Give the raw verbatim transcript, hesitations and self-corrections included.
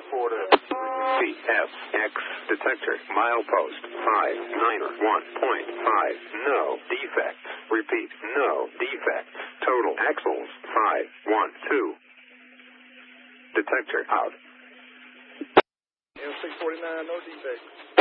four to C F X detector milepost five nine one point five. No defects. Repeat, no defects. Total axles five one two. Detector out. M six forty-nine, no defects.